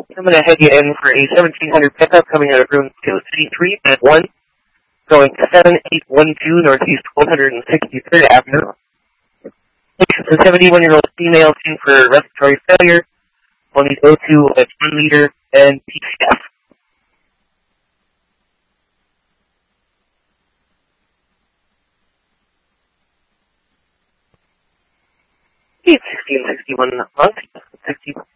I'm going to head you in for a 1700 pickup coming out of room 2C3 at 1, going 7812 Northeast 163rd Avenue. It's a 71-year-old female due for respiratory failure. Will need O2 at 1 liter and PCF. It's 1661 month, 60.